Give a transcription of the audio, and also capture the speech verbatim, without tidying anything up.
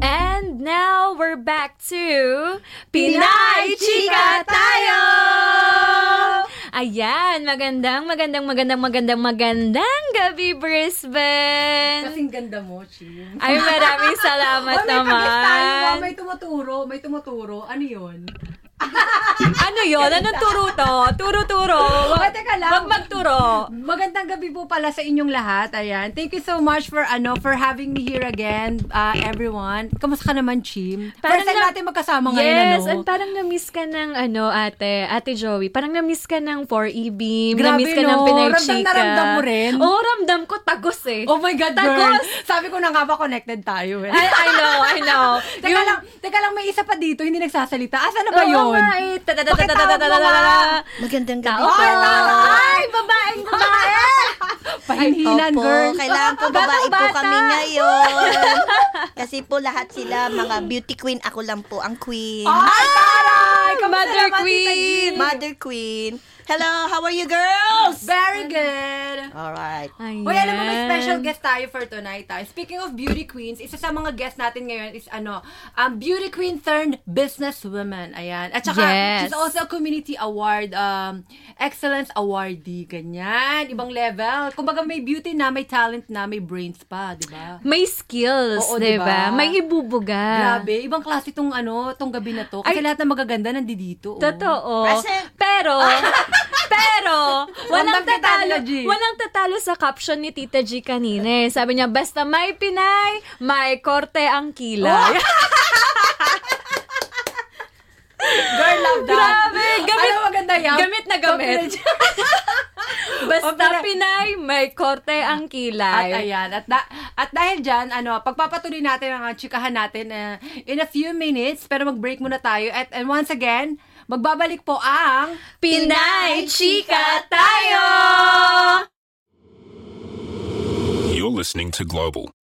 And now we're back to Pinay Chika Tayo! Ayan, magandang, magandang, magandang, magandang, magandang gabi, Brisbane! Kasing ganda mo, Chim. Ay, maraming salamat oh, may naman. Tayo, may tumuturo, may tumuturo. Ano yun? Ano yun? Anong turo to? Turo-turo. Wag, teka lang. Wag magturo. Magandang gabi po pala sa inyong lahat. Ayan. Thank you so much for ano for having me here again, uh, everyone. Kamusta ka naman, Chim? First time na, natin magkasama ngayon, ano? Yes, and parang na-miss ka ng, ano, ate, ate Joey. Parang na-miss ka ng four E-beam. Grabe, na-miss ka no? ng Pinay Ramdam Chika. na ramdam mo rin? Oo, oh, ramdam ko. Tagos eh. Oh my God, Tagos. girl. Sabi ko na nga ba connected tayo eh. I, I know, I know. teka Yung, lang, teka lang, may isa pa dito, hindi nagsasalita. Asa na ba yun? Oo nga eh. Magandang gabi Tao. po. Ay, babaeng babae! Pahinhinan, Opo, girl. kailangan po babae po Batang-bata. kami ngayon. Kasi po lahat sila mga beauty queen. Ako lang po ang queen. Ay, taray! Kamusta Mother naman, Tita Queen. G? Mother queen. Hello, how are you girls? Very good. Alright. Ayan. Uy, alam mo, may special guest tayo for tonight. Ah. Speaking of beauty queens, isa sa mga guest natin ngayon is ano, um, beauty queen turned businesswoman. Ayan. At saka, Yes. she's also a community award, um, excellence awardee. Ganyan. Ibang level. Kumbaga may beauty na, may talent na, may brains pa, di ba? May skills, Oo, di ba? diba? May ibubuga. Grabe. Ibang klase tong ano, tong gabi na to. Kasi Ay, lahat ng magaganda nandito. Oh. Totoo. Present. Pero, pero, walang Ramdam kita, tatalo, Tita G. walang tatalo sa caption ni Tita G kanina eh. Sabi niya, basta may Pinay, may korte ang kilay. Girl, love that. Grabe, gamit, Ano maganda yan? gamit na gamit. Basta Okay. Pinay, may korte ang kilay. At ayan, at, da- at dahil dyan, ano, pagpapatuloy natin ang chikahan natin uh, in a few minutes, pero mag-break muna tayo. At and once again, magbabalik po ang Pinay Chika Tayo! You're listening to Global,